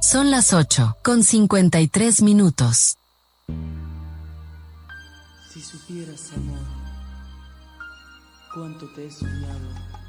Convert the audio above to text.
Son las 8:53. Si supieras, amor, cuánto te he soñado.